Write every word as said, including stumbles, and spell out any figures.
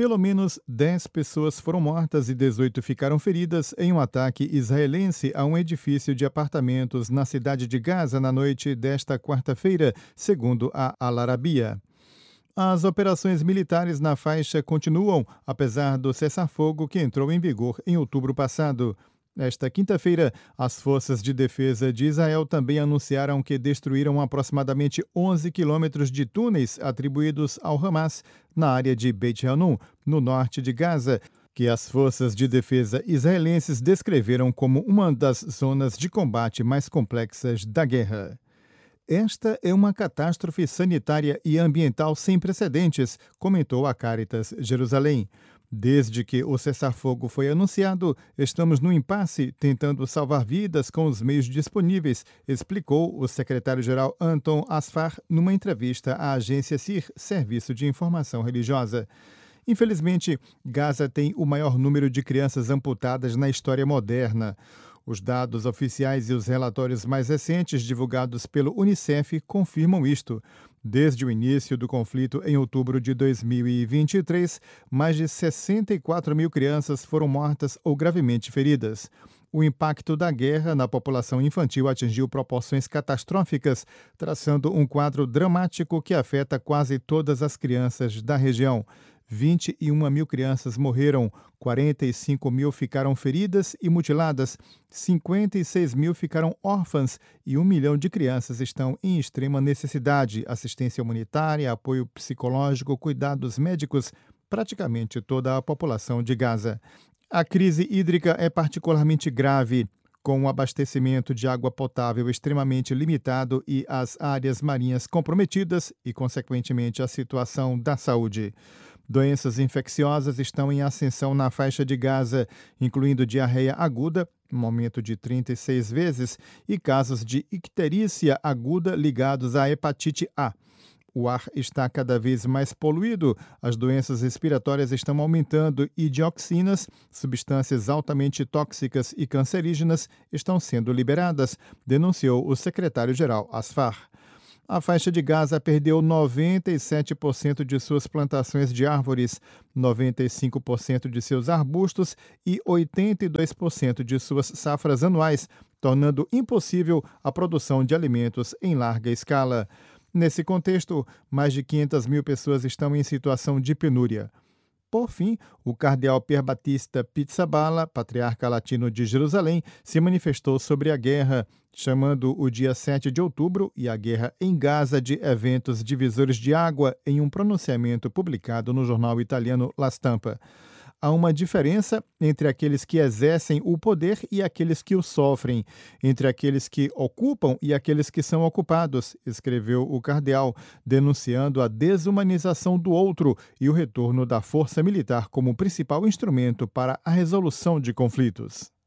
Pelo menos dez pessoas foram mortas e dezoito ficaram feridas em um ataque israelense a um edifício de apartamentos na cidade de Gaza na noite desta quarta-feira, segundo a Al Arabiya. As operações militares na faixa continuam, apesar do cessar-fogo que entrou em vigor em outubro passado. Esta quinta-feira, as forças de defesa de Israel também anunciaram que destruíram aproximadamente onze quilômetros de túneis atribuídos ao Hamas na área de Beit Hanun, no norte de Gaza, que as forças de defesa israelenses descreveram como uma das zonas de combate mais complexas da guerra. Esta é uma catástrofe sanitária e ambiental sem precedentes, comentou a Caritas Jerusalém. Desde que o cessar-fogo foi anunciado, estamos no impasse tentando salvar vidas com os meios disponíveis, explicou o secretário-geral Anton Asfar numa entrevista à agência S I R, Serviço de Informação Religiosa. Infelizmente, Gaza tem o maior número de crianças amputadas na história moderna. Os dados oficiais e os relatórios mais recentes divulgados pelo Unicef confirmam isto. Desde o início do conflito em outubro de dois mil e vinte e três, mais de sessenta e quatro mil crianças foram mortas ou gravemente feridas. O impacto da guerra na população infantil atingiu proporções catastróficas, traçando um quadro dramático que afeta quase todas as crianças da região. vinte e uma mil crianças morreram, quarenta e cinco mil ficaram feridas e mutiladas, cinquenta e seis mil ficaram órfãs e um milhão de crianças estão em extrema necessidade, assistência humanitária, apoio psicológico, cuidados médicos, praticamente toda a população de Gaza. A crise hídrica é particularmente grave, com o abastecimento de água potável extremamente limitado e as áreas marinhas comprometidas e, consequentemente, a situação da saúde. Doenças infecciosas estão em ascensão na faixa de Gaza, incluindo diarreia aguda, um aumento de trinta e seis vezes, e casos de icterícia aguda ligados à hepatite A. O ar está cada vez mais poluído, as doenças respiratórias estão aumentando e dioxinas, substâncias altamente tóxicas e cancerígenas, estão sendo liberadas, denunciou o secretário-geral Asfar. A faixa de Gaza perdeu noventa e sete por cento de suas plantações de árvores, noventa e cinco por cento de seus arbustos e oitenta e dois por cento de suas safras anuais, tornando impossível a produção de alimentos em larga escala. Nesse contexto, mais de quinhentas mil pessoas estão em situação de penúria. Por fim, o cardeal Pier Battista Pizzaballa, patriarca latino de Jerusalém, se manifestou sobre a guerra, chamando o dia sete de outubro e a guerra em Gaza de eventos divisores de água em um pronunciamento publicado no jornal italiano La Stampa. Há uma diferença entre aqueles que exercem o poder e aqueles que o sofrem, entre aqueles que ocupam e aqueles que são ocupados, escreveu o cardeal, denunciando a desumanização do outro e o retorno da força militar como principal instrumento para a resolução de conflitos.